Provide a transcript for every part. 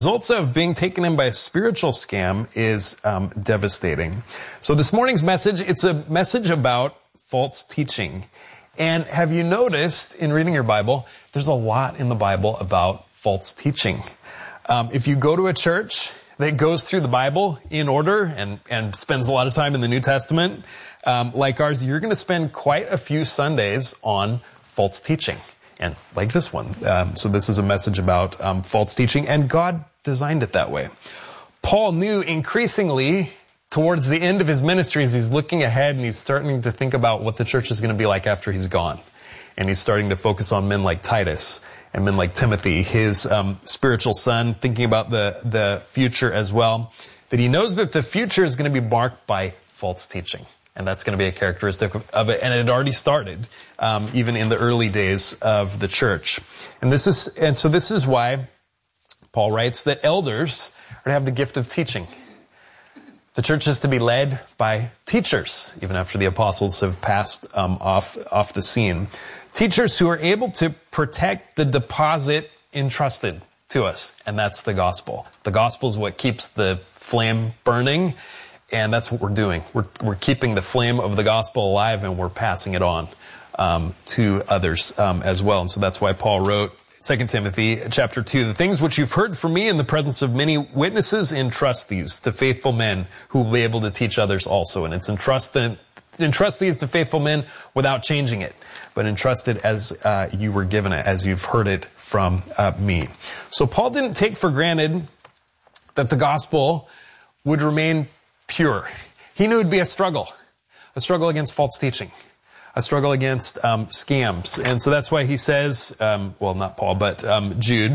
Results of being taken in by a spiritual scam is devastating. So this morning's message, it's a message about false teaching. And have you noticed in reading your Bible, there's a lot in the Bible about false teaching. If you go to a church that goes through the Bible in order and spends a lot of time in the New Testament, like ours, you're going to spend quite a few Sundays on false teaching. And like this one. So this is a message about false teaching, and God designed it that way. Paul knew increasingly towards the end of his ministries, he's looking ahead and he's starting to think about what the church is going to be like after he's gone. And he's starting to focus on men like Titus and men like Timothy, his spiritual son, thinking about the future as well. That he knows that the future is going to be marked by false teaching. And that's going to be a characteristic of it. And it had already started, even in the early days of the church. And so this is why Paul writes that elders are to have the gift of teaching. The church is to be led by teachers, even after the apostles have passed off the scene. Teachers who are able to protect the deposit entrusted to us. And that's the gospel. The gospel is what keeps the flame burning. And that's what we're doing. We're keeping the flame of the gospel alive, and we're passing it on to others as well. And so that's why Paul wrote 2 Timothy chapter 2, the things which you've heard from me in the presence of many witnesses, entrust these to faithful men who will be able to teach others also. And it's entrust these to faithful men without changing it, but entrust it as you were given it, as you've heard it from me. So Paul didn't take for granted that the gospel would remain pure. He knew it'd be a struggle against false teaching, a struggle against scams. And so that's why he says, well, not Paul, but Jude,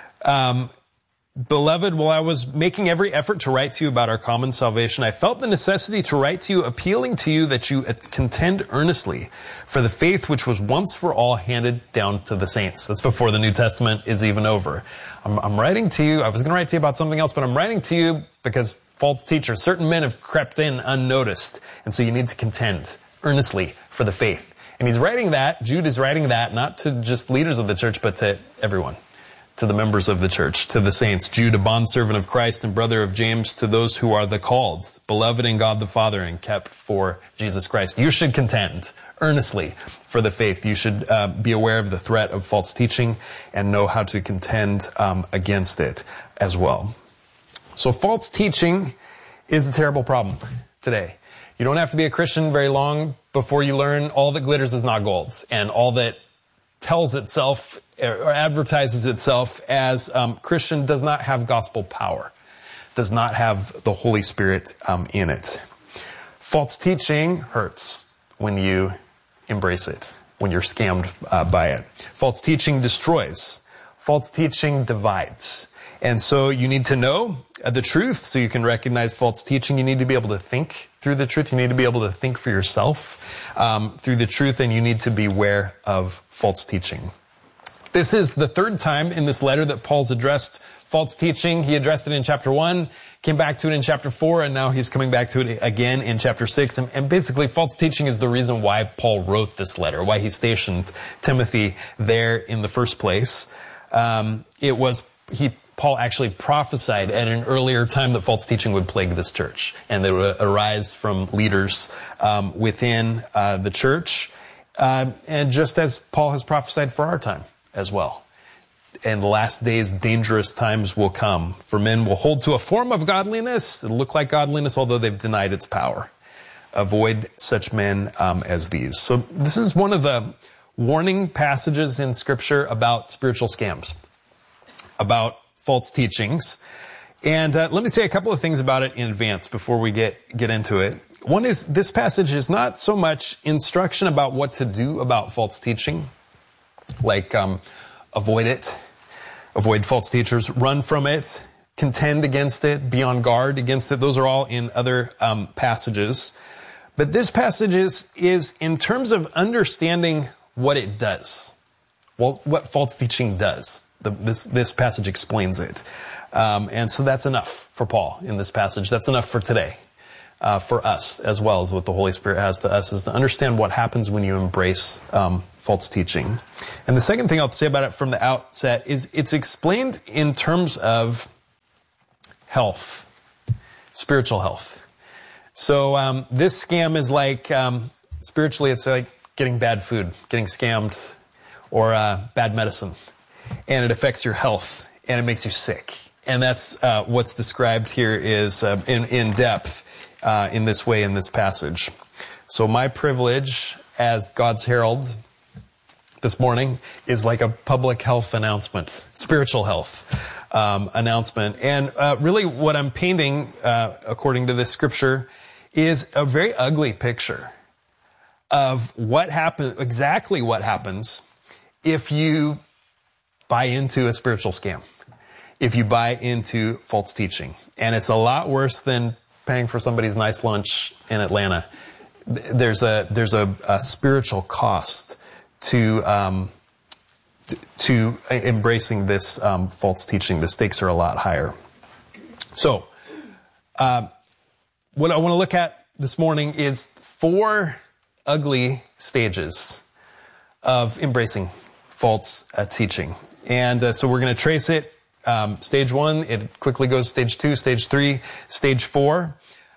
beloved, while I was making every effort to write to you about our common salvation, I felt the necessity to write to you, appealing to you that you contend earnestly for the faith which was once for all handed down to the saints. That's before the New Testament is even over. I'm writing to you. I was going to write to you about something else, but I'm writing to you because false teachers, certain men have crept in unnoticed. And so you need to contend earnestly for the faith. And he's writing that, Jude is writing that, not to just leaders of the church, but to everyone, to the members of the church, to the saints. Jude, a bondservant of Christ and brother of James, to those who are the called, beloved in God the Father and kept for Jesus Christ. You should contend earnestly for the faith. You should be aware of the threat of false teaching and know how to contend against it as well. So false teaching is a terrible problem today. You don't have to be a Christian very long before you learn all that glitters is not gold, and all that tells itself or advertises itself as Christian does not have gospel power, does not have the Holy Spirit in it. False teaching hurts when you embrace it, when you're scammed by it. False teaching destroys. False teaching divides. And so you need to know the truth so you can recognize false teaching. You need to be able to think through the truth. You need to be able to think for yourself through the truth, and you need to beware of false teaching. This is the third time in this letter that Paul's addressed false teaching. He addressed it in chapter 1, came back to it in chapter 4, and now he's coming back to it again in chapter 6. And basically, false teaching is the reason why Paul wrote this letter, why he stationed Timothy there in the first place. Paul actually prophesied at an earlier time that false teaching would plague this church, and that it would arise from leaders within the church, and just as Paul has prophesied for our time as well. In the last days, dangerous times will come, for men will hold to a form of godliness, it'll look like godliness, although they've denied its power. Avoid such men as these. So this is one of the warning passages in Scripture about spiritual scams, about false teachings. And let me say a couple of things about it in advance before we get into it. One is, this passage is not so much instruction about what to do about false teaching, like avoid it, avoid false teachers, run from it, contend against it, be on guard against it. Those are all in other passages. But this passage is in terms of understanding what it does. Well, what false teaching does. This passage explains it. And so that's enough for Paul in this passage. That's enough for today. For us, as well as what the Holy Spirit has to us, is to understand what happens when you embrace false teaching. And the second thing I'll say about it from the outset is it's explained in terms of health, spiritual health. So this scam is like, spiritually, it's like getting bad food, getting scammed, or bad medicine. And it affects your health, and it makes you sick. And that's what's described here is in depth in this way in this passage. So my privilege as God's herald this morning is like a public health announcement, spiritual health announcement. And really what I'm painting, according to this scripture, is a very ugly picture of exactly what happens if you buy into a spiritual scam, if you buy into false teaching. And it's a lot worse than paying for somebody's nice lunch in Atlanta. There's a spiritual cost to embracing this false teaching. The stakes are a lot higher. So, what I want to look at this morning is 4 ugly stages of embracing false teaching. And so we're going to trace it. Stage 1, it quickly goes stage 2, stage 3, stage 4.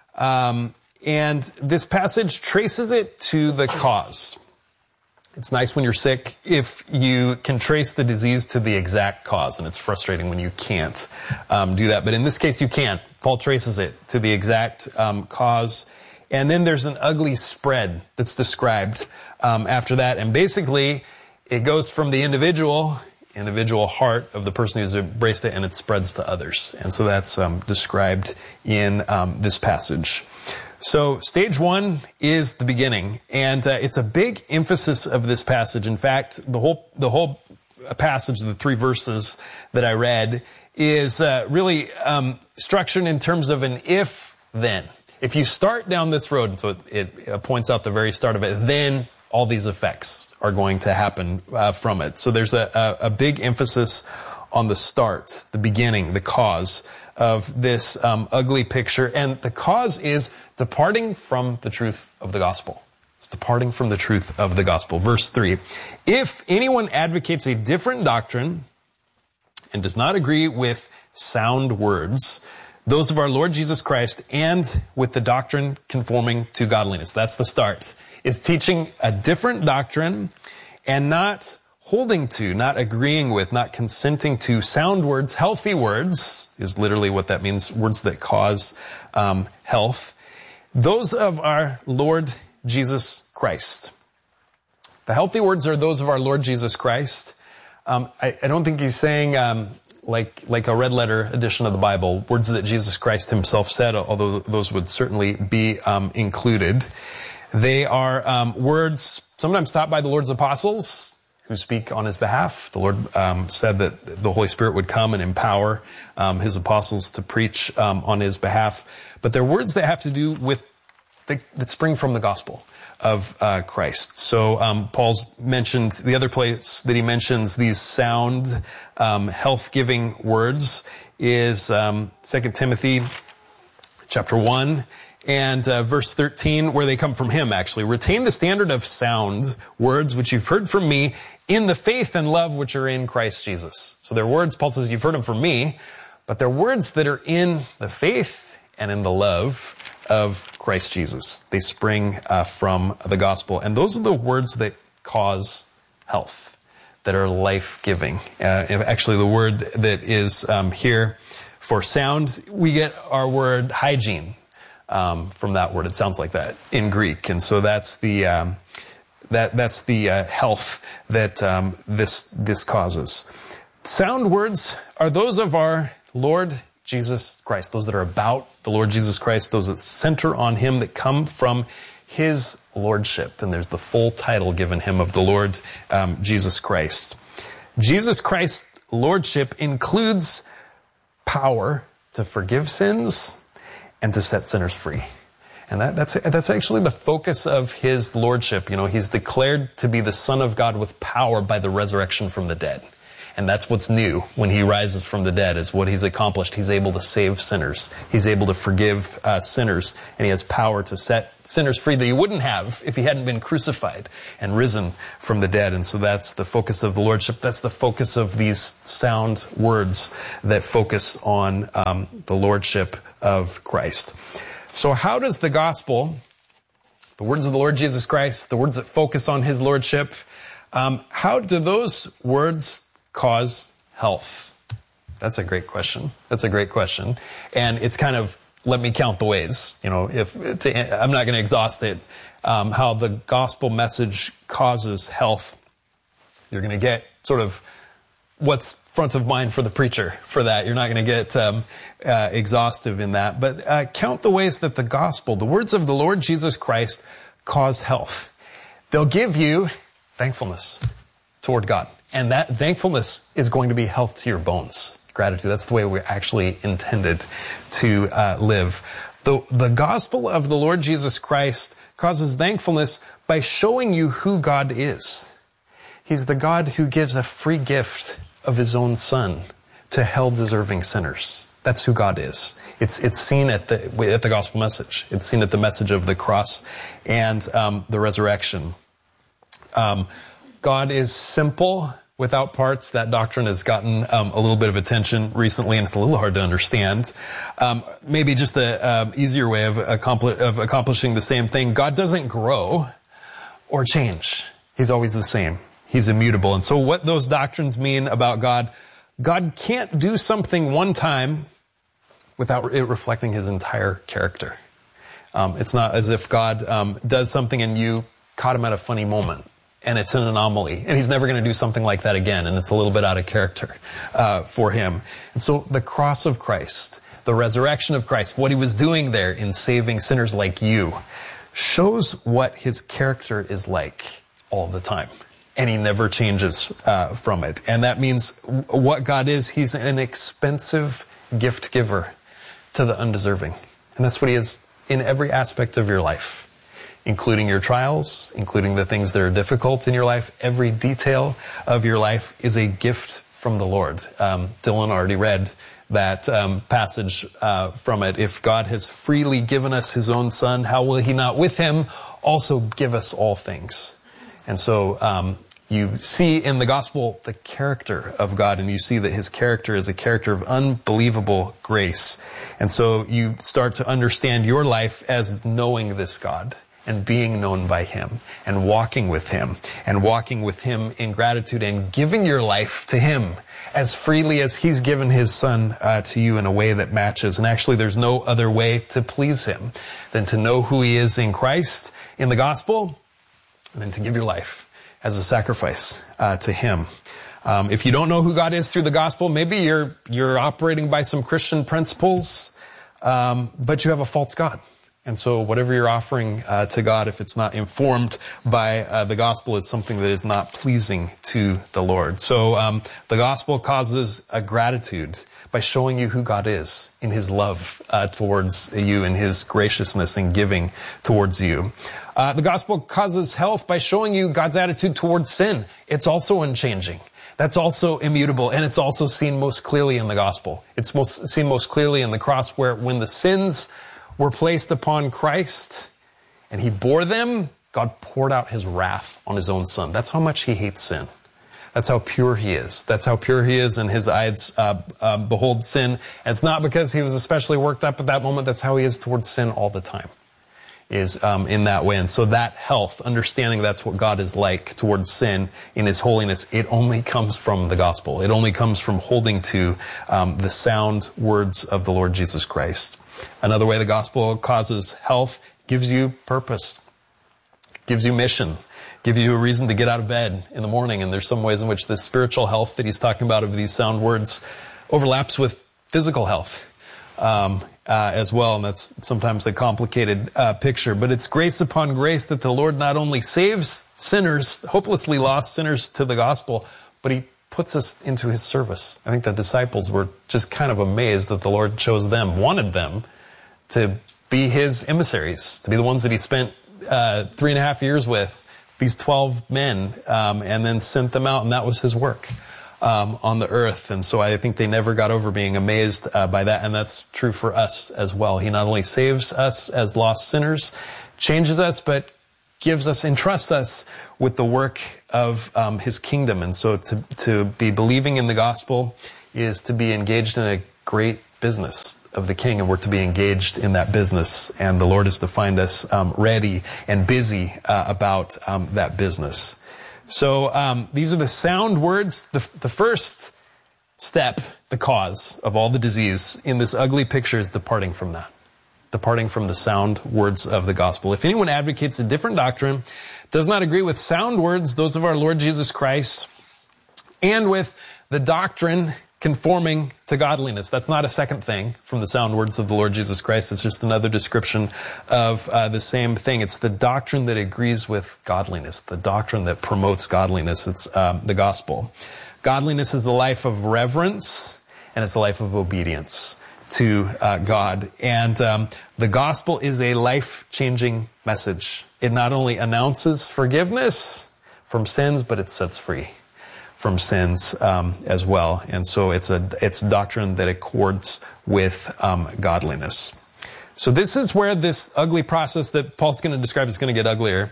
And this passage traces it to the cause. It's nice when you're sick if you can trace the disease to the exact cause, and it's frustrating when you can't do that. But in this case, you can. Paul traces it to the exact cause. And then there's an ugly spread that's described after that. And basically, it goes from the individual heart of the person who's embraced it, and it spreads to others. And so that's described in this passage. So stage 1 is the beginning, and it's a big emphasis of this passage. In fact, the whole passage, the 3 verses that I read, is really structured in terms of an if-then. If you start down this road, and so it points out the very start of it, then all these effects are going to happen from it. So there's a big emphasis on the start, the beginning, the cause of this ugly picture. And the cause is departing from the truth of the gospel. It's departing from the truth of the gospel. Verse 3, if anyone advocates a different doctrine and does not agree with sound words, those of our Lord Jesus Christ, and with the doctrine conforming to godliness. That's the start. Is teaching a different doctrine and not holding to, not agreeing with, not consenting to sound words, healthy words, is literally what that means, words that cause health. Those of our Lord Jesus Christ. The healthy words are those of our Lord Jesus Christ. I don't think he's saying like a red letter edition of the Bible, words that Jesus Christ himself said, although those would certainly be included. They are words sometimes taught by the Lord's apostles who speak on his behalf. The Lord said that the Holy Spirit would come and empower his apostles to preach on his behalf. But they're words that have to do with, that spring from the gospel of Christ. So Paul's mentioned, the other place that he mentions these sound, health-giving words is 2 Timothy chapter 1. And verse 13, where they come from him, actually. Retain the standard of sound words which you've heard from me in the faith and love which are in Christ Jesus. So they're words, Paul says, you've heard them from me, but they're words that are in the faith and in the love of Christ Jesus. They spring from the gospel. And those are the words that cause health, that are life-giving. Actually, the word that is here for sound, we get our word hygiene. From that word, it sounds like that in Greek, and so that's the that's the health that this causes. Sound words are those of our Lord Jesus Christ, those that are about the Lord Jesus Christ, those that center on him, that come from his lordship, and there's the full title given him of the Lord Jesus Christ. Jesus Christ's lordship includes power to forgive sins and to set sinners free. And that's actually the focus of his lordship. You know, he's declared to be the Son of God with power by the resurrection from the dead. And that's what's new when he rises from the dead, is what he's accomplished. He's able to save sinners. He's able to forgive sinners. And he has power to set sinners free that he wouldn't have if he hadn't been crucified and risen from the dead. And so that's the focus of the Lordship. That's the focus of these sound words that focus on the Lordship of Christ. So how does the gospel, the words of the Lord Jesus Christ, the words that focus on his Lordship, how do those words cause health? That's a great question. And it's kind of, let me count the ways. I'm not going to exhaust it. How the gospel message causes health. You're going to get sort of what's front of mind for the preacher for that. You're not going to get exhaustive in that. But count the ways that the gospel, the words of the Lord Jesus Christ, cause health. They'll give you thankfulness toward God. And that thankfulness is going to be health to your bones. Gratitude. That's the way we're actually intended to live. The gospel of the Lord Jesus Christ causes thankfulness by showing you who God is. He's the God who gives a free gift of his own Son to hell-deserving sinners. That's who God is. It's seen at the gospel message. It's seen at the message of the cross and the resurrection. God is simple without parts. That doctrine has gotten a little bit of attention recently, and it's a little hard to understand. Maybe just a easier way of accomplishing the same thing. God doesn't grow or change. He's always the same. He's immutable. And so what those doctrines mean about God can't do something one time without it reflecting his entire character. It's not as if God does something and you caught him at a funny moment, and it's an anomaly, and he's never going to do something like that again, and it's a little bit out of character for him. And so the cross of Christ, the resurrection of Christ, what he was doing there in saving sinners like you, shows what his character is like all the time. And he never changes from it. And that means what God is, he's an expensive gift giver to the undeserving. And that's what he is in every aspect of your life, including your trials, including the things that are difficult in your life. Every detail of your life is a gift from the Lord. Dylan already read that passage from it. If God has freely given us his own Son, how will he not with him also give us all things? And so you see in the gospel the character of God, and you see that his character is a character of unbelievable grace. And so you start to understand your life as knowing this God and being known by him and walking with him in gratitude and giving your life to him as freely as he's given his Son to you in a way that matches. And actually there's no other way to please him than to know who he is in Christ, in the gospel, and then to give your life as a sacrifice to him. If you don't know who God is through the gospel, maybe you're operating by some Christian principles, but you have a false God. And so whatever you're offering to God, if it's not informed by the gospel, is something that is not pleasing to the Lord. So the gospel causes a gratitude by showing you who God is in his love towards you and his graciousness and giving towards you. The gospel causes health by showing you God's attitude towards sin. It's also unchanging. That's also immutable, and it's also seen most clearly in the gospel. It's seen most clearly in the cross, where when the sins were placed upon Christ and he bore them, God poured out his wrath on his own Son. That's how much he hates sin. That's how pure he is. That's how pure he is, and his eyes behold sin. And it's not because he was especially worked up at that moment. That's how he is towards sin all the time, is in that way. And so that health, understanding that's what God is like towards sin in his holiness, it only comes from the gospel. It only comes from holding to the sound words of the Lord Jesus Christ. Another way the gospel causes health, gives you purpose, gives you mission, gives you a reason to get out of bed in the morning. And there's some ways in which this spiritual health that he's talking about of these sound words overlaps with physical health as well. And that's sometimes a complicated picture. But it's grace upon grace that the Lord not only saves sinners, hopelessly lost sinners, to the gospel, but he puts us into his service. I think the disciples were just kind of amazed that the Lord chose them, wanted them to be his emissaries, to be the ones that he spent 3.5 years with, these 12 men, and then sent them out, and that was his work. on the earth. And so I think they never got over being amazed by that. And that's true for us as well. He not only saves us as lost sinners, changes us, but gives us, entrusts us with the work of his kingdom. And so to be believing in the gospel is to be engaged in a great business of the King, and we're to be engaged in that business. And the Lord is to find us ready and busy about that business. So these are the sound words. The first step, the cause of all the disease in this ugly picture, is departing from that. Departing from the sound words of the gospel. If anyone advocates a different doctrine, does not agree with sound words, those of our Lord Jesus Christ, and with the doctrine conforming to godliness. That's not a second thing from the sound words of the Lord Jesus Christ. It's just another description of the same thing. It's the doctrine that agrees with godliness, the doctrine that promotes godliness. It's the gospel. Godliness is the life of reverence, and it's a life of obedience to God. And the gospel is a life-changing message. It not only announces forgiveness from sins, but it sets free from sins as well. And so it's doctrine that accords with godliness. So this is where this ugly process that Paul's going to describe is going to get uglier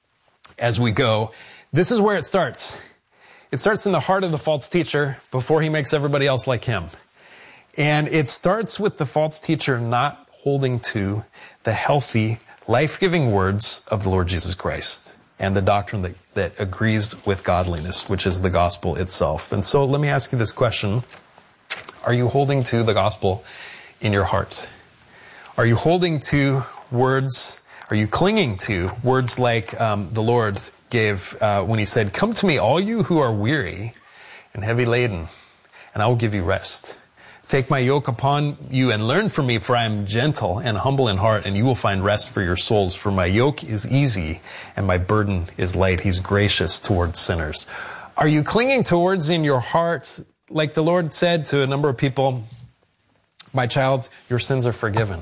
as we go. This is where it starts. It starts in the heart of the false teacher before he makes everybody else like him. And it starts with the false teacher not holding to the healthy, life-giving words of the Lord Jesus Christ and the doctrine that agrees with godliness, which is the gospel itself. And so let me ask you this question. Are you holding to the gospel in your heart? Are you holding to words, are you clinging to words like the Lord gave when he said, "Come to me, all you who are weary and heavy laden, and I will give you rest. Take my yoke upon you and learn from me, for I am gentle and humble in heart, and you will find rest for your souls. For my yoke is easy and my burden is light." He's gracious towards sinners. Are you clinging to words in your heart like the Lord said to a number of people, "My child, your sins are forgiven,"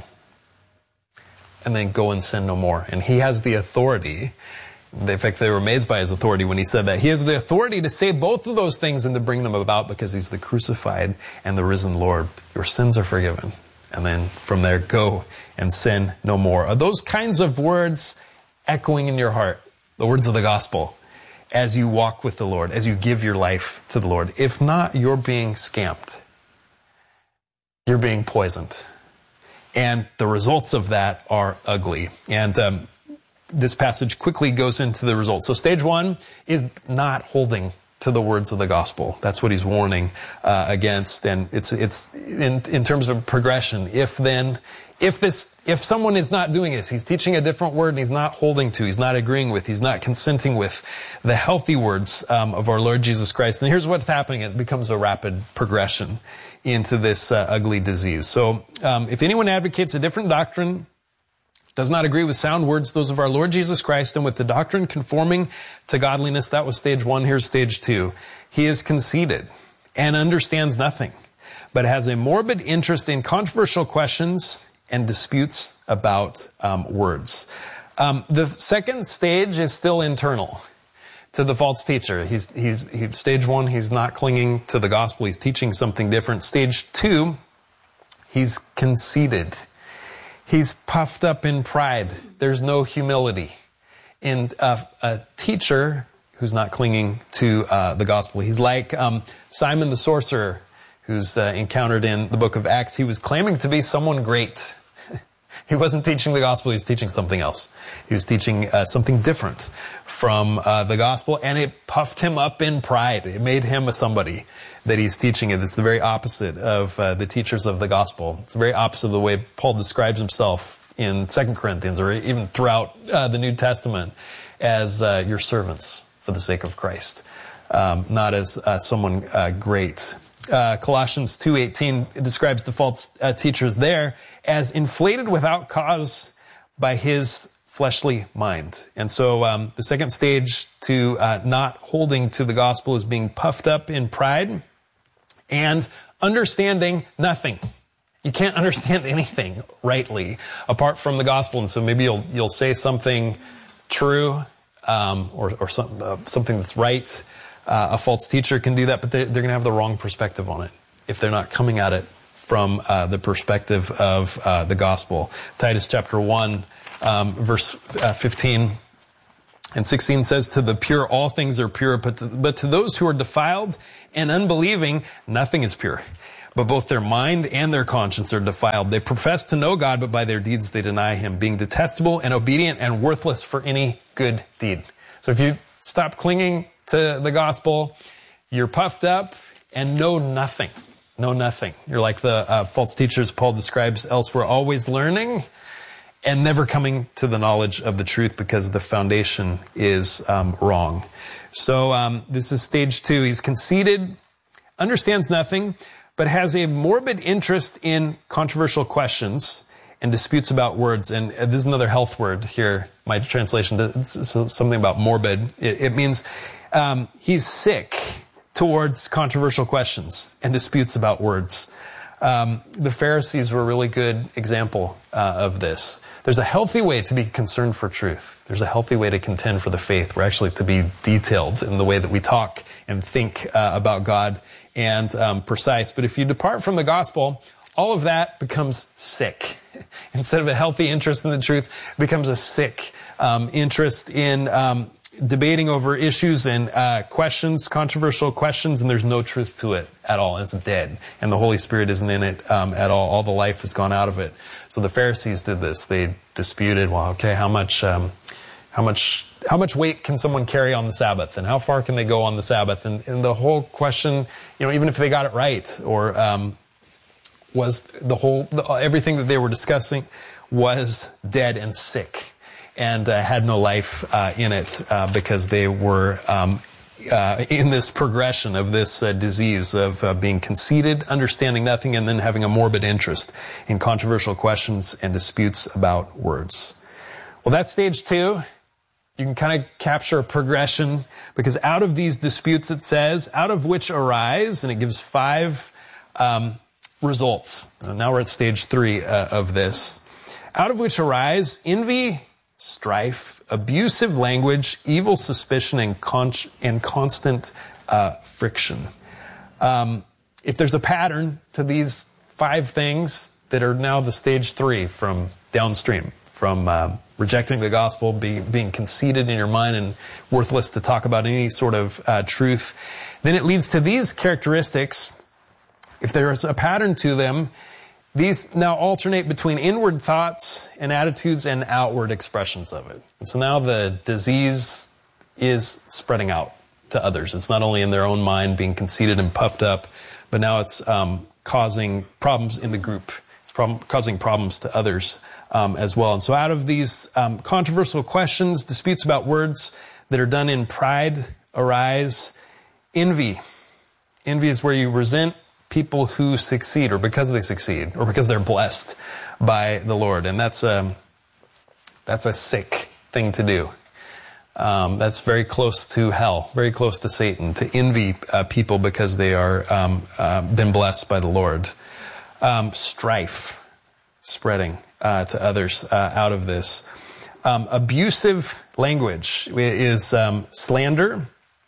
and then go and sin no more? And he has the authority. In fact, they were amazed by his authority when he said that. He has the authority to say both of those things and to bring them about because he's the crucified and the risen Lord. Your sins are forgiven. And then from there, go and sin no more. Are those kinds of words echoing in your heart, the words of the gospel, as you walk with the Lord, as you give your life to the Lord? If not, you're being scammed. You're being poisoned. And the results of that are ugly. And this passage quickly goes into the results. So stage one is not holding to the words of the gospel. That's what he's warning against. And it's in terms of progression. If someone is not doing this, he's teaching a different word and he's not holding to, he's not agreeing with, he's not consenting with the healthy words of our Lord Jesus Christ. And here's what's happening. It becomes a rapid progression into this ugly disease. So if anyone advocates a different doctrine, does not agree with sound words, those of our Lord Jesus Christ, and with the doctrine conforming to godliness, that was stage one. Here's stage two. He is conceited and understands nothing, but has a morbid interest in controversial questions and disputes about words. The second stage is still internal to the false teacher. He's stage one, he's not clinging to the gospel. He's teaching something different. Stage two, he's conceited. He's puffed up in pride. There's no humility in a teacher who's not clinging to the gospel. He's like Simon the sorcerer, who's encountered in the book of Acts. He was claiming to be someone great. He wasn't teaching the gospel. He was teaching something else. He was teaching something different from the gospel, and it puffed him up in pride. It made him a somebody that he's teaching it. It's the very opposite of the teachers of the gospel. It's the very opposite of the way Paul describes himself in 2 Corinthians or even throughout the New Testament as your servants for the sake of Christ, not as someone great. Colossians 2:18 describes the false teachers there as inflated without cause by his fleshly mind. And so the second stage to not holding to the gospel is being puffed up in pride and understanding nothing. You can't understand anything rightly apart from the gospel. And so maybe you'll say something true or something that's right A false teacher can do that, but they're going to have the wrong perspective on it if they're not coming at it from the perspective of the gospel. Titus chapter 1, verse 15 and 16 says, "To the pure all things are pure, but to those who are defiled and unbelieving, nothing is pure. But both their mind and their conscience are defiled. They profess to know God, but by their deeds they deny him, being detestable and obedient and worthless for any good deed." So if you stop clinging to the gospel, you're puffed up and know nothing. Know nothing. You're like the false teachers Paul describes elsewhere, always learning and never coming to the knowledge of the truth because the foundation is wrong. So this is stage 2. He's conceited, understands nothing, but has a morbid interest in controversial questions and disputes about words. And this is another health word here. My translation, it's something about morbid. It means he's sick towards controversial questions and disputes about words. The Pharisees were a really good example of this. There's a healthy way to be concerned for truth. There's a healthy way to contend for the faith. We're actually to be detailed in the way that we talk and think about God and precise. But if you depart from the gospel, all of that becomes sick. Instead of a healthy interest in the truth, it becomes a sick interest in debating over issues and questions, controversial questions, and there's no truth to it at all. It's dead, and the Holy Spirit isn't in it at all. All the life has gone out of it. So the Pharisees did this. They disputed, well, okay, how much weight can someone carry on the Sabbath, and how far can they go on the Sabbath? And the whole question, even if they got it right, or was everything that they were discussing was dead and sick, and had no life in it because they were in this progression of this disease of being conceited, understanding nothing, and then having a morbid interest in controversial questions and disputes about words. Well, that's stage 2. You can kind of capture a progression, because out of these disputes, it says, out of which arise, and it gives 5 results. Now we're at stage 3 of this. Out of which arise envy, strife, abusive language, evil suspicion, and constant friction. If there's a pattern to these 5 things that are now the stage 3 from downstream, from rejecting the gospel, being conceited in your mind and worthless to talk about any sort of truth, then it leads to these characteristics. If there's a pattern to them, these now alternate between inward thoughts and attitudes and outward expressions of it. And so now the disease is spreading out to others. It's not only in their own mind being conceited and puffed up, but now it's causing problems in the group. It's causing problems to others as well. And so out of these controversial questions, disputes about words that are done in pride arise envy. Envy is where you resent people who succeed, or because they succeed, or because they're blessed by the Lord. And that's a sick thing to do. That's very close to hell, very close to Satan, to envy people because they are been blessed by the Lord. Strife spreading to others out of this. Abusive language is slander.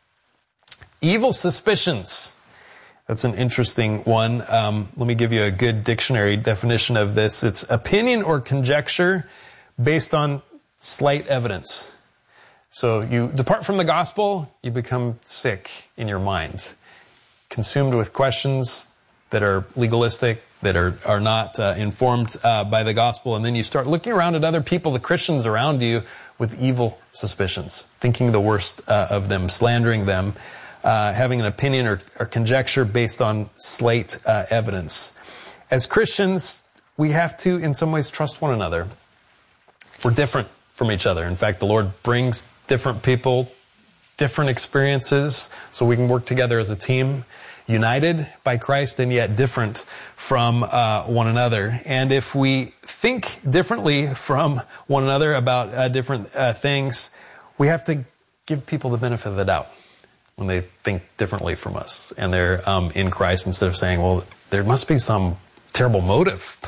Evil suspicions. That's an interesting one. Let me give you a good dictionary definition of this. It's opinion or conjecture based on slight evidence. So you depart from the gospel, you become sick in your mind, consumed with questions that are legalistic, that are not informed by the gospel, and then you start looking around at other people, the Christians around you, with evil suspicions, thinking the worst of them, slandering them, having an opinion or conjecture based on slight evidence. As Christians, we have to, in some ways, trust one another. We're different from each other. In fact, the Lord brings different people, different experiences, so we can work together as a team, united by Christ and yet different from one another. And if we think differently from one another about different things, we have to give people the benefit of the doubt when they think differently from us and they're in Christ, instead of saying, well, there must be some terrible motive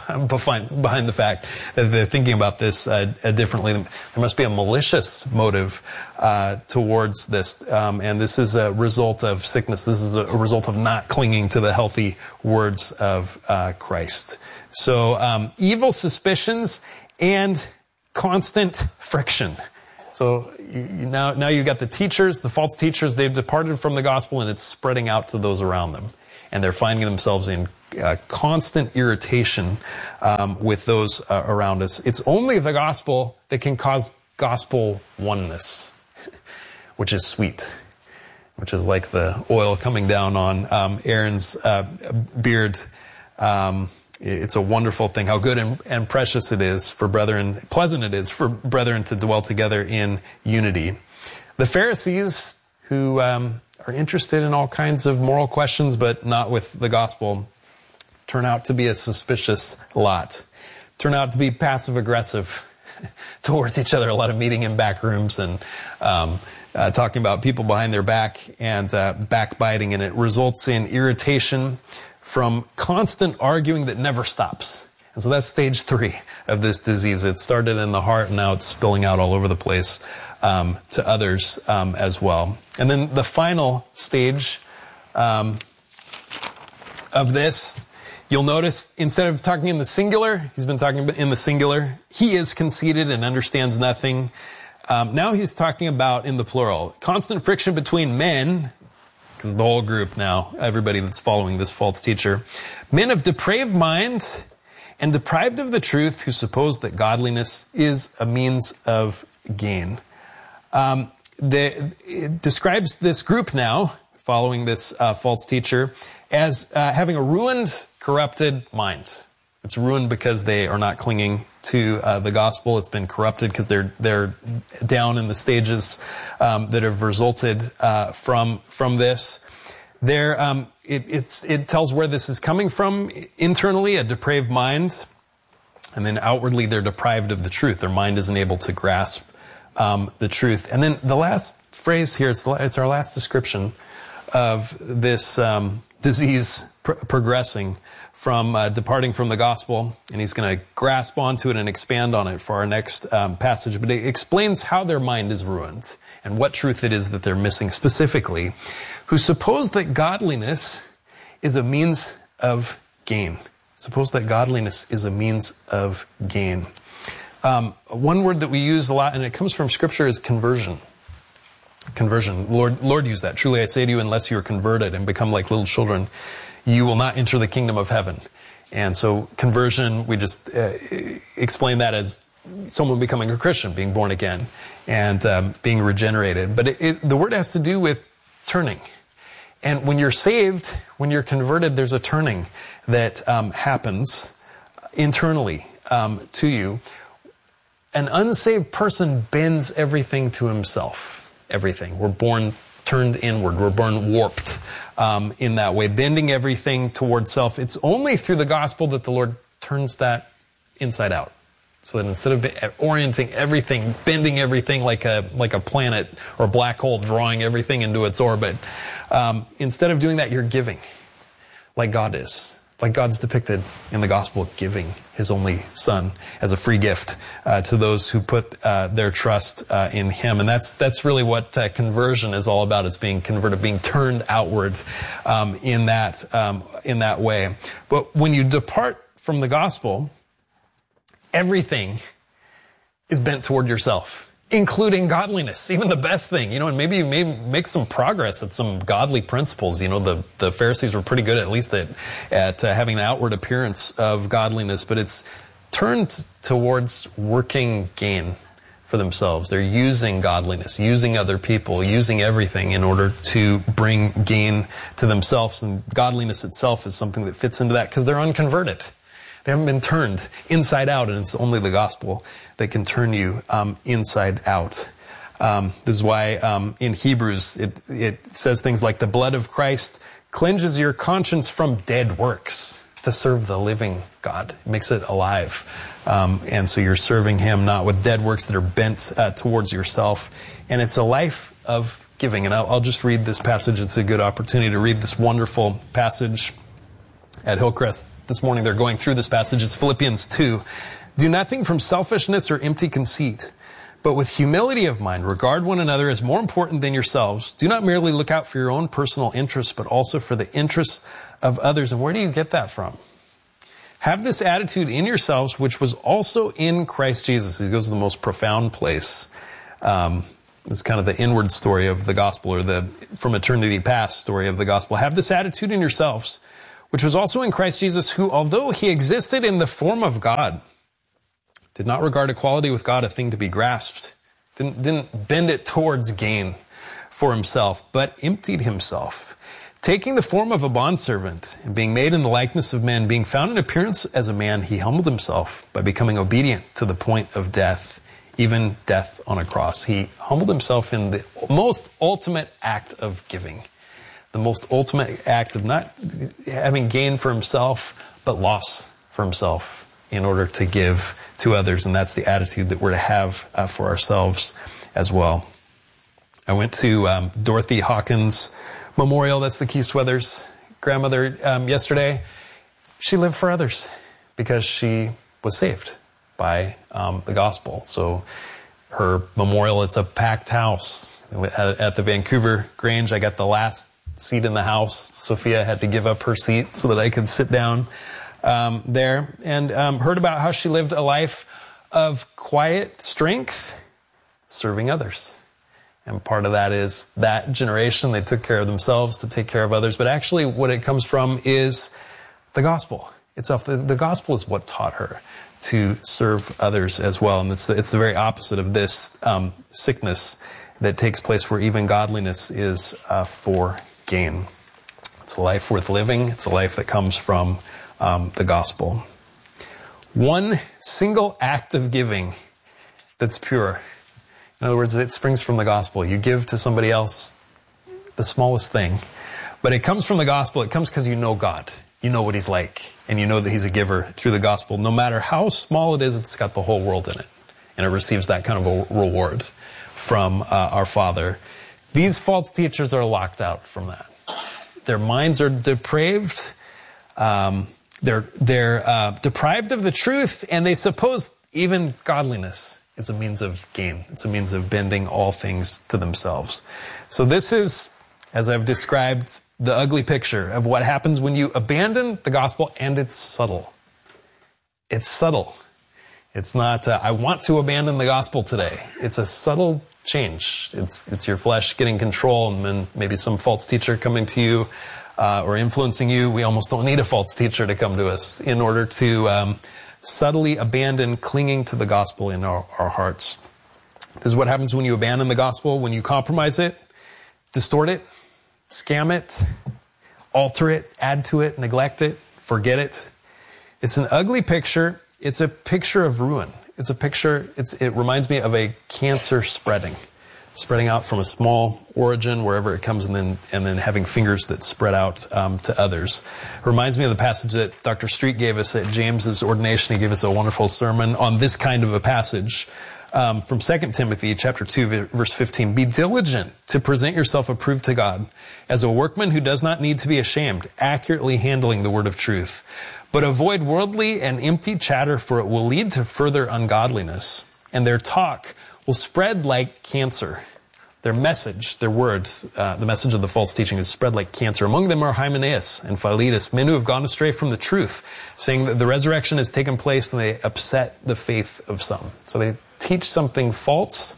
behind the fact that they're thinking about this differently. There must be a malicious motive towards this, and this is a result of sickness. This is a result of not clinging to the healthy words of Christ. So evil suspicions and constant friction. So now you've got the teachers, the false teachers, they've departed from the gospel, and it's spreading out to those around them. And they're finding themselves in constant irritation with those around us. It's only the gospel that can cause gospel oneness, which is sweet, which is like the oil coming down on Aaron's beard. It's a wonderful thing, how good and precious it is for brethren, pleasant it is for brethren to dwell together in unity. The Pharisees, who are interested in all kinds of moral questions, but not with the gospel, turn out to be a suspicious lot. Turn out to be passive-aggressive towards each other, a lot of meeting in back rooms and talking about people behind their back and backbiting, and it results in irritation from constant arguing that never stops. And so that's stage 3 of this disease. It started in the heart, and now it's spilling out all over the place to others as well. And then the final stage of this, you'll notice instead of talking in the singular, he's been talking in the singular. He is conceited and understands nothing. Now he's talking about in the plural. Constant friction between men, because the whole group now, everybody that's following this false teacher. Men of depraved mind and deprived of the truth, who suppose that godliness is a means of gain. It describes this group now, following this false teacher, as having a ruined, corrupted mind. It's ruined because they are not clinging to the gospel. It's been corrupted because they're down in the stages that have resulted from this. It tells where this is coming from. Internally, a depraved mind, and then outwardly, they're deprived of the truth. Their mind isn't able to grasp the truth. And then the last phrase here, it's our last description of this disease progressing from departing from the gospel, and he's going to grasp onto it and expand on it for our next passage. But it explains how their mind is ruined and what truth it is that they're missing specifically, who suppose that godliness is a means of gain. Suppose that godliness is a means of gain. One word that we use a lot, and it comes from Scripture, is conversion. Conversion. Lord used that. Truly I say to you, unless you are converted and become like little children, you will not enter the kingdom of heaven. And so conversion, we just explain that as someone becoming a Christian, being born again, and being regenerated. But the word has to do with turning. And when you're saved, when you're converted, there's a turning that happens internally to you. An unsaved person bends everything to himself. Everything. We're born turned inward. We're born warped in that way, bending everything toward self. It's only through the gospel that the Lord turns that inside out. So that instead of orienting everything, bending everything like a planet or a black hole, drawing everything into its orbit, instead of doing that, you're giving like God is. Like God's depicted in the gospel, giving his only son as a free gift to those who put their trust in him. And that's really what conversion is all about. It's being converted, being turned outward in that way. But when you depart from the gospel, everything is bent toward yourself, including godliness, even the best thing, and maybe you may make some progress at some godly principles. The Pharisees were pretty good, at least at having an outward appearance of godliness, but it's turned towards working gain for themselves. They're using godliness, using other people, using everything in order to bring gain to themselves. And godliness itself is something that fits into that because they're unconverted. They haven't been turned inside out, and it's only the gospel that can turn you inside out. This is why in Hebrews it says things like the blood of Christ cleanses your conscience from dead works to serve the living God. It makes it alive. And so you're serving him not with dead works that are bent towards yourself. And it's a life of giving. And I'll just read this passage. It's a good opportunity to read this wonderful passage at Hillcrest this morning they're going through this passage. It's Philippians 2. Do nothing from selfishness or empty conceit, but with humility of mind, regard one another as more important than yourselves. Do not merely look out for your own personal interests, but also for the interests of others. And where do you get that from? Have this attitude in yourselves, which was also in Christ Jesus. He goes to the most profound place. It's kind of the inward story of the gospel, or the from eternity past story of the gospel. Have this attitude in yourselves, which was also in Christ Jesus, who, although he existed in the form of God, did not regard equality with God a thing to be grasped, didn't bend it towards gain for himself, but emptied himself, taking the form of a bondservant, and being made in the likeness of men, being found in appearance as a man, he humbled himself by becoming obedient to the point of death, even death on a cross. He humbled himself in the most ultimate act of giving, the most ultimate act of not having gain for himself, but loss for himself in order to give to others. And that's the attitude that we're to have for ourselves as well. I went to Dorothy Hawkins Memorial. That's the Keith Weathers grandmother yesterday. She lived for others because she was saved by the gospel. So her memorial, it's a packed house. At the Vancouver Grange, I got the last seat in the house. Sophia had to give up her seat so that I could sit down there, and heard about how she lived a life of quiet strength, serving others. And part of that is that generation, they took care of themselves to take care of others. But actually what it comes from is the gospel itself. The gospel is what taught her to serve others as well. And it's the very opposite of this sickness that takes place where even godliness is for gain. It's a life worth living. It's a life that comes from the gospel. One single act of giving that's pure. In other words, it springs from the gospel. You give to somebody else the smallest thing, but it comes from the gospel. It comes because you know God. You know what he's like, and you know that he's a giver through the gospel. No matter how small it is, it's got the whole world in it, and it receives that kind of a reward from our Father. These false teachers are locked out from that. Their minds are depraved. They're deprived of the truth, and they suppose even godliness is a means of gain. It's a means of bending all things to themselves. So this is, as I've described, the ugly picture of what happens when you abandon the gospel, and it's subtle. It's subtle. It's not, I want to abandon the gospel today. It's a subtle change. It's your flesh getting control, and then maybe some false teacher coming to you or influencing you. We almost don't need a false teacher to come to us in order to subtly abandon clinging to the gospel in our hearts. This is what happens when you abandon the gospel, when you compromise it, distort it, scam it, alter it, add to it, neglect it, forget it. It's an ugly picture. It's a picture of ruin. It's a picture, it reminds me of a cancer spreading out from a small origin wherever it comes, and then having fingers that spread out to others. It reminds me of the passage that Dr. Street gave us at James's ordination. He gave us a wonderful sermon on this kind of a passage from 2 Timothy chapter 2, verse 15. Be diligent to present yourself approved to God as a workman who does not need to be ashamed, accurately handling the word of truth. But avoid worldly and empty chatter, for it will lead to further ungodliness, and their talk will spread like cancer. Their message, their word, the message of the false teaching is spread like cancer. Among them are Hymenaeus and Philetus, men who have gone astray from the truth, saying that the resurrection has taken place, and they upset the faith of some. So they teach something false,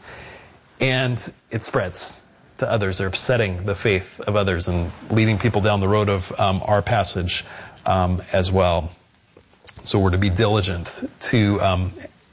and it spreads to others. They're upsetting the faith of others and leading people down the road of our passage as well. So we're to be diligent to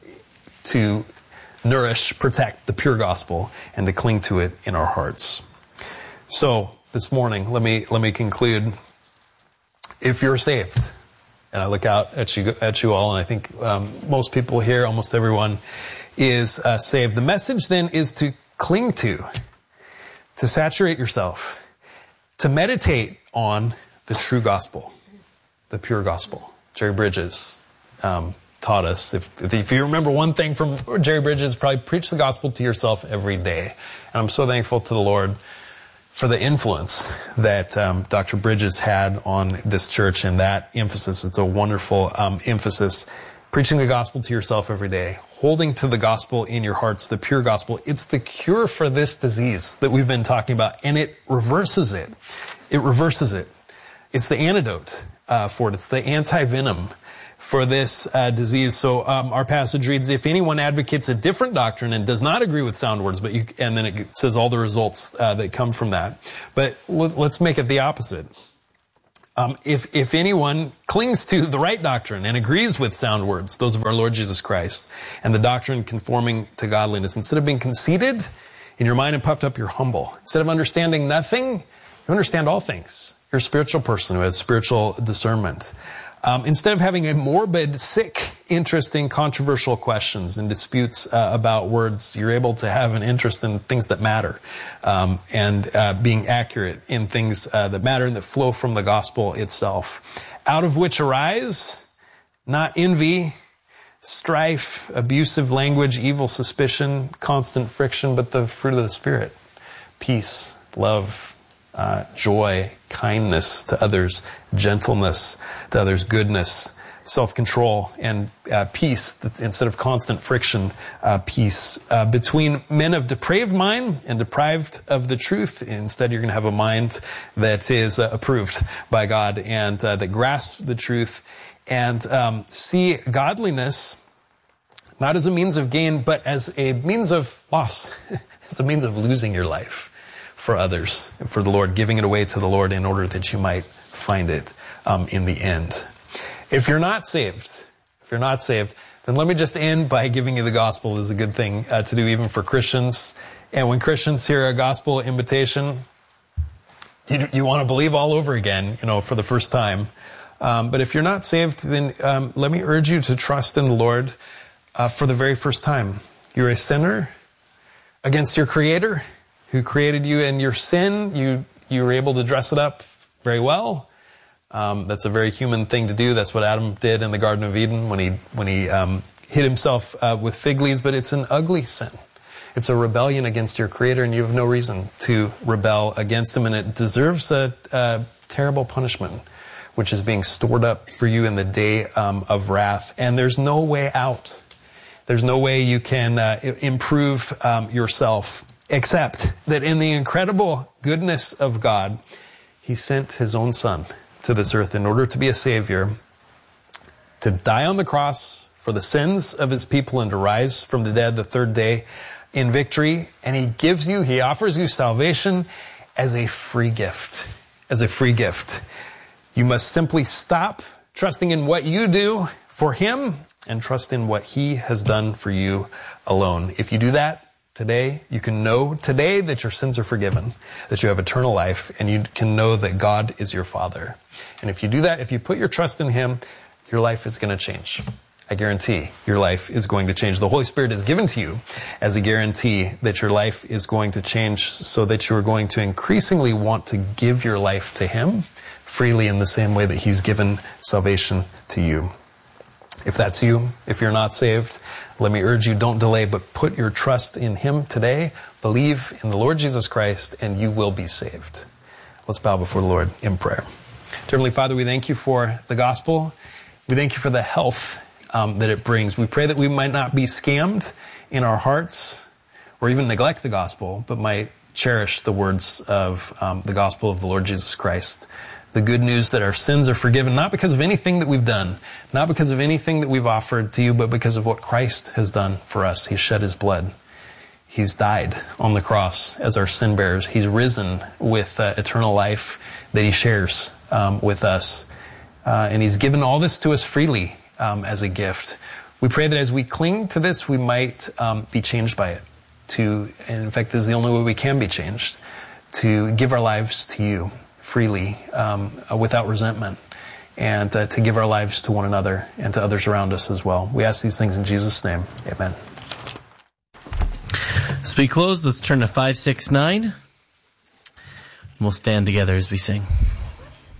nourish, protect the pure gospel, and to cling to it in our hearts. So this morning, let me conclude. If you're saved, and I look out at you all, and I think most people here, almost everyone, is saved. The message then is to cling to saturate yourself, to meditate on the true gospel, the pure gospel. Jerry Bridges taught us, if you remember one thing from Jerry Bridges, probably preach the gospel to yourself every day. And I'm so thankful to the Lord for the influence that Dr. Bridges had on this church and that emphasis. It's a wonderful emphasis. Preaching the gospel to yourself every day, holding to the gospel in your hearts, the pure gospel. It's the cure for this disease that we've been talking about, and it reverses it. It reverses it. It's the antidote for it. It's the anti-venom for this disease. So our passage reads, if anyone advocates a different doctrine and does not agree with sound words, and then it says all the results that come from that. But let's make it the opposite. If anyone clings to the right doctrine and agrees with sound words, those of our Lord Jesus Christ, and the doctrine conforming to godliness, instead of being conceited in your mind and puffed up, you're humble. Instead of understanding nothing, you understand all things. You're a spiritual person who has spiritual discernment. Instead of having a morbid, sick interest in controversial questions and disputes about words, you're able to have an interest in things that matter, and being accurate in things that matter and that flow from the gospel itself. Out of which arise not envy, strife, abusive language, evil suspicion, constant friction, but the fruit of the Spirit: peace, love, joy, kindness to others, gentleness to others, goodness, self-control, and peace. Instead of constant friction, peace. Between men of depraved mind and deprived of the truth, instead you're going to have a mind that is approved by God and that grasps the truth and see godliness not as a means of gain, but as a means of loss. It's a means of losing your life for others, and for the Lord, giving it away to the Lord in order that you might find it in the end. If you're not saved, then let me just end by giving you the gospel. Is a good thing to do even for Christians. And when Christians hear a gospel invitation, you want to believe all over again, for the first time. But if you're not saved, then let me urge you to trust in the Lord for the very first time. You're a sinner against your Creator, who created you in your sin. You were able to dress it up very well. That's a very human thing to do. That's what Adam did in the Garden of Eden when he hid himself with fig leaves. But it's an ugly sin. It's a rebellion against your Creator, and you have no reason to rebel against Him. And it deserves a terrible punishment, which is being stored up for you in the day of wrath. And there's no way out. There's no way you can improve yourself, except that in the incredible goodness of God, He sent His own Son to this earth in order to be a Savior, to die on the cross for the sins of His people and to rise from the dead the third day in victory. And He offers you salvation as a free gift. As a free gift. You must simply stop trusting in what you do for Him and trust in what He has done for you alone. If you do that today, you can know today that your sins are forgiven, that you have eternal life, and you can know that God is your Father. And if you do that, if you put your trust in Him, your life is going to change. I guarantee your life is going to change. The Holy Spirit is given to you as a guarantee that your life is going to change, so that you are going to increasingly want to give your life to Him freely in the same way that He's given salvation to you. If that's you, if you're not saved, let me urge you, don't delay, but put your trust in Him today. Believe in the Lord Jesus Christ, and you will be saved. Let's bow before the Lord in prayer. Dear Heavenly Father, we thank You for the gospel. We thank You for the health that it brings. We pray that we might not be scammed in our hearts or even neglect the gospel, but might cherish the words of the gospel of the Lord Jesus Christ. The good news that our sins are forgiven, not because of anything that we've done, not because of anything that we've offered to You, but because of what Christ has done for us. He shed His blood. He's died on the cross as our sin bearers. He's risen with eternal life that He shares with us. And He's given all this to us freely as a gift. We pray that as we cling to this, we might be changed by it. And in fact, this is the only way we can be changed, to give our lives to You freely, without resentment, and to give our lives to one another and to others around us as well. We ask these things in Jesus' name. Amen. As we close, let's turn to 569. We'll stand together as we sing.